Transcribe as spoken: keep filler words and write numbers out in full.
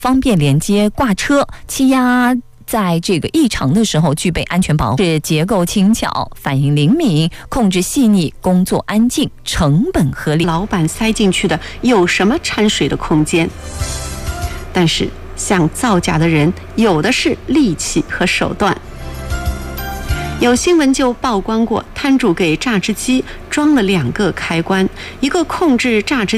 方便连接挂车，气压在这个异常的时候具备安全保护，是结构轻巧，反应灵敏，控制细腻，工作安静，成本合理。 老板塞进去的有什么掺水的空间？但是想造假的人有的是力气和手段。有新闻就曝光过，摊主给榨汁机装了两个开关，一个控制榨汁